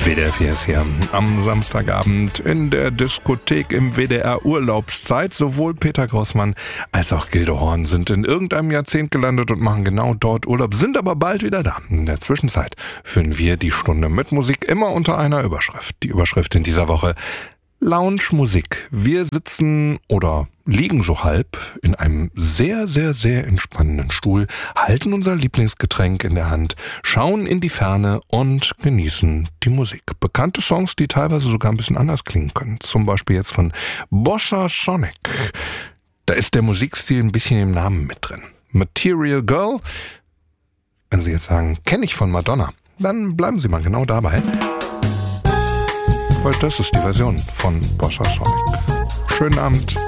WDR 4 ist hier am Samstagabend in der Diskothek im WDR Urlaubszeit. Sowohl Peter Grossmann als auch Gildo Horn sind in irgendeinem Jahrzehnt gelandet und machen genau dort Urlaub, sind aber bald wieder da. In der Zwischenzeit füllen wir die Stunde mit Musik immer unter einer Überschrift. Die Überschrift in dieser Woche: Lounge-Musik. Wir sitzen oder liegen so halb in einem sehr, sehr, sehr entspannenden Stuhl, halten unser Lieblingsgetränk in der Hand, schauen in die Ferne und genießen die Musik. Bekannte Songs, die teilweise sogar ein bisschen anders klingen können. Zum Beispiel jetzt von Bossa Sonic. Da ist der Musikstil ein bisschen im Namen mit drin. Material Girl. Wenn Sie jetzt sagen, kenne ich von Madonna, dann bleiben Sie mal genau dabei. Weil das ist die Version von Bossa Sonic. Schönen Abend.